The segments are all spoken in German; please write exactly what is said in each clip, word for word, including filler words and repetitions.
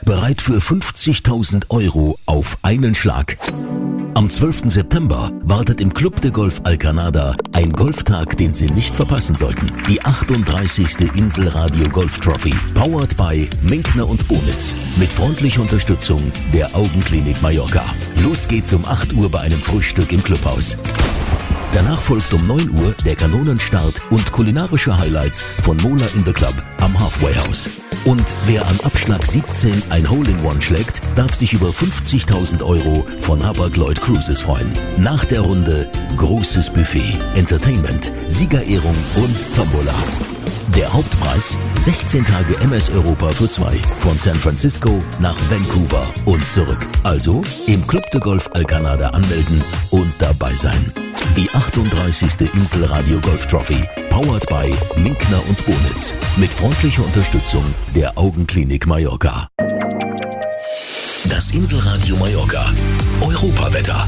bereit für fünfzigtausend Euro auf einen Schlag. Am zwölften September wartet im Club de Golf Alcanada ein Golftag, den Sie nicht verpassen sollten. Die achtunddreißigste Inselradio Golf Trophy, powered by Minkner und Bonitz, mit freundlicher Unterstützung der Augenklinik Mallorca. Los geht's um acht Uhr bei einem Frühstück im Clubhaus. Danach folgt um neun Uhr der Kanonenstart und kulinarische Highlights von Mola in the Club am Halfway House. Und wer am Abschlag siebzehn ein Hole-in-One schlägt, darf sich über fünfzigtausend Euro von Hapag-Lloyd Cruises freuen. Nach der Runde großes Buffet, Entertainment, Siegerehrung und Tombola. Der Hauptpreis sechzehn Tage M S Europa für zwei, von San Francisco nach Vancouver und zurück. Also im Club de Golf Alcanada anmelden und dabei sein. Die achtunddreißigste Inselradio Golf Trophy, powered by Minkner und Bonitz, mit freundlicher Unterstützung der Augenklinik Mallorca. Das Inselradio Mallorca, Europawetter.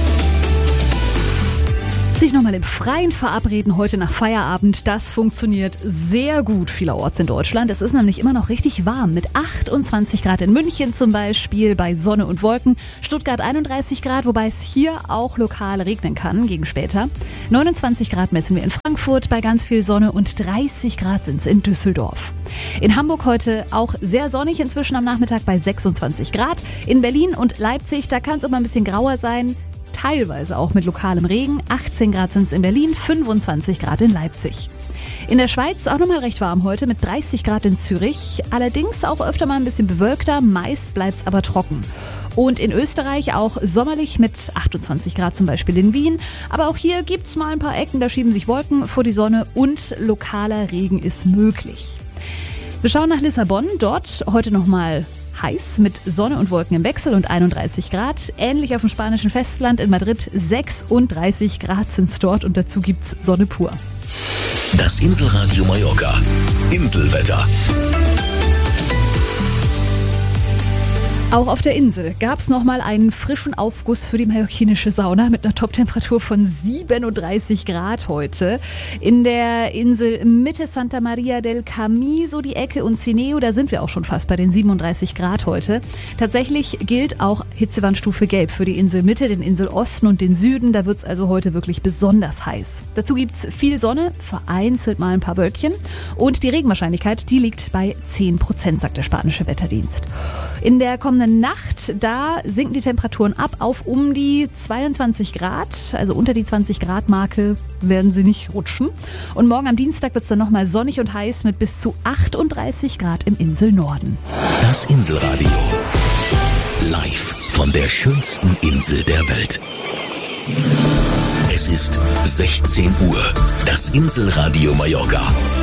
Sich nochmal im Freien verabreden heute nach Feierabend, das funktioniert sehr gut vielerorts in Deutschland. Es ist nämlich immer noch richtig warm mit achtundzwanzig Grad in München zum Beispiel bei Sonne und Wolken. Stuttgart einunddreißig Grad, wobei es hier auch lokal regnen kann gegen später. neunundzwanzig Grad messen wir in Frankfurt bei ganz viel Sonne und dreißig Grad sind es in Düsseldorf. In Hamburg heute auch sehr sonnig inzwischen am Nachmittag bei sechsundzwanzig Grad. In Berlin und Leipzig, da kann es immer ein bisschen grauer sein. Teilweise auch mit lokalem Regen. achtzehn Grad sind es in Berlin, fünfundzwanzig Grad in Leipzig. In der Schweiz auch nochmal recht warm heute mit dreißig Grad in Zürich. Allerdings auch öfter mal ein bisschen bewölkter, meist bleibt es aber trocken. Und in Österreich auch sommerlich mit achtundzwanzig Grad zum Beispiel in Wien. Aber auch hier gibt es mal ein paar Ecken, da schieben sich Wolken vor die Sonne und lokaler Regen ist möglich. Wir schauen nach Lissabon, dort heute nochmal heiß mit Sonne und Wolken im Wechsel und einunddreißig Grad. Ähnlich auf dem spanischen Festland in Madrid sechsunddreißig Grad sind es dort und dazu gibt's Sonne pur. Das Inselradio Mallorca. Inselwetter. Auch auf der Insel gab es nochmal einen frischen Aufguss für die mallorquinische Sauna mit einer Toptemperatur von siebenunddreißig Grad heute. In der Insel Mitte Santa Maria del Camí, so die Ecke, und Cineo, da sind wir auch schon fast bei den siebenunddreißig Grad heute. Tatsächlich gilt auch Hitzewarnstufe Gelb für die Insel Mitte, den Inselosten und den Süden. Da wird es also heute wirklich besonders heiß. Dazu gibt es viel Sonne, vereinzelt mal ein paar Wölkchen. Und die Regenwahrscheinlichkeit, die liegt bei zehn Prozent, sagt der spanische Wetterdienst. In der kommenden Nacht, da sinken die Temperaturen ab auf um die zweiundzwanzig Grad. Also unter die zwanzig Grad Marke werden sie nicht rutschen. Und morgen am Dienstag wird es dann nochmal sonnig und heiß mit bis zu achtunddreißig Grad im Inselnorden. Das Inselradio. Live von der schönsten Insel der Welt. Es ist sechzehn Uhr. Das Inselradio Mallorca.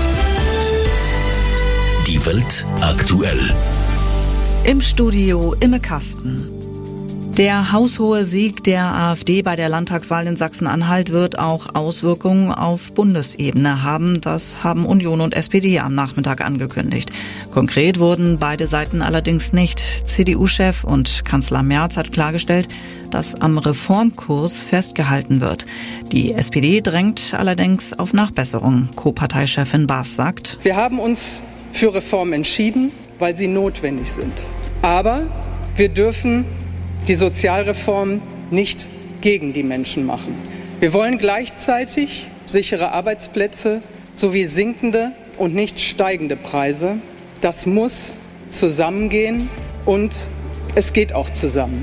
Die Welt aktuell. Im Studio Imme Kasten. Der haushohe Sieg der AfD bei der Landtagswahl in Sachsen-Anhalt wird auch Auswirkungen auf Bundesebene haben. Das haben Union und S P D am Nachmittag angekündigt. Konkret wurden beide Seiten allerdings nicht. C D U-Chef und Kanzler Merz hat klargestellt, dass am Reformkurs festgehalten wird. Die S P D drängt allerdings auf Nachbesserung. Co-Parteichefin Baas sagt: Wir haben uns für Reformen entschieden, weil sie notwendig sind. Aber wir dürfen die Sozialreform nicht gegen die Menschen machen. Wir wollen gleichzeitig sichere Arbeitsplätze sowie sinkende und nicht steigende Preise. Das muss zusammengehen und es geht auch zusammen.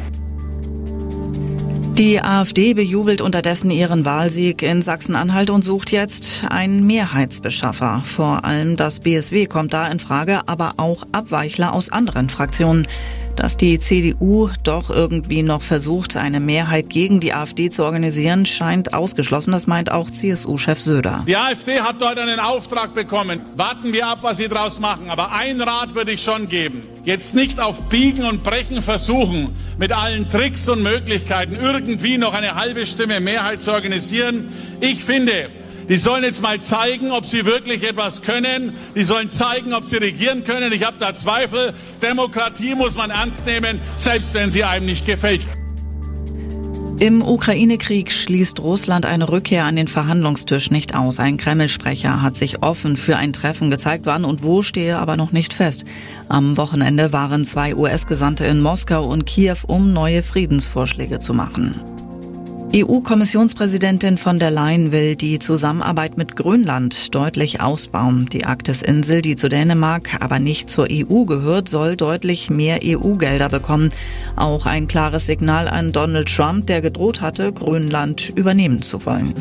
Die AfD bejubelt unterdessen ihren Wahlsieg in Sachsen-Anhalt und sucht jetzt einen Mehrheitsbeschaffer. Vor allem das B S W kommt da in Frage, aber auch Abweichler aus anderen Fraktionen. Dass die C D U doch irgendwie noch versucht, eine Mehrheit gegen die AfD zu organisieren, scheint ausgeschlossen. Das meint auch C S U-Chef Söder. Die AfD hat dort einen Auftrag bekommen. Warten wir ab, was sie daraus machen. Aber einen Rat würde ich schon geben. Jetzt nicht auf Biegen und Brechen versuchen, mit allen Tricks und Möglichkeiten irgendwie noch eine halbe Stimme Mehrheit zu organisieren. Ich finde, die sollen jetzt mal zeigen, ob sie wirklich etwas können. Die sollen zeigen, ob sie regieren können. Ich habe da Zweifel. Demokratie muss man ernst nehmen, selbst wenn sie einem nicht gefällt. Im Ukraine-Krieg schließt Russland eine Rückkehr an den Verhandlungstisch nicht aus. Ein Kreml-Sprecher hat sich offen für ein Treffen gezeigt, wann und wo stehe aber noch nicht fest. Am Wochenende waren zwei U S-Gesandte in Moskau und Kiew, um neue Friedensvorschläge zu machen. E U-Kommissionspräsidentin von der Leyen will die Zusammenarbeit mit Grönland deutlich ausbauen. Die Arktis-Insel, die zu Dänemark, aber nicht zur E U gehört, soll deutlich mehr E U-Gelder bekommen. Auch ein klares Signal an Donald Trump, der gedroht hatte, Grönland übernehmen zu wollen.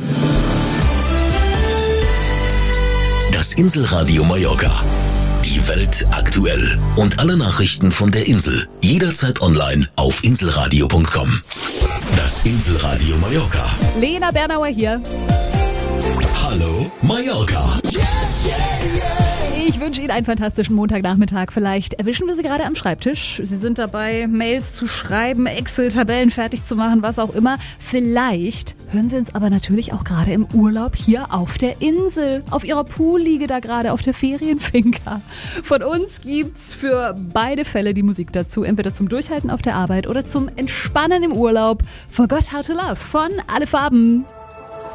Das Inselradio Mallorca. Die Welt aktuell. Und alle Nachrichten von der Insel. Jederzeit online auf inselradio punkt com. Das Inselradio Mallorca. Lena Bernauer hier. Hallo Mallorca. Ich wünsche Ihnen einen fantastischen Montagnachmittag. Vielleicht erwischen wir Sie gerade am Schreibtisch. Sie sind dabei, Mails zu schreiben, Excel-Tabellen fertig zu machen, was auch immer. Vielleicht hören Sie uns aber natürlich auch gerade im Urlaub hier auf der Insel. Auf Ihrer Poolliege da gerade, auf der Ferienfinca. Von uns gibt's für beide Fälle die Musik dazu. Entweder zum Durchhalten auf der Arbeit oder zum Entspannen im Urlaub. Forgot How to Love von Alle Farben.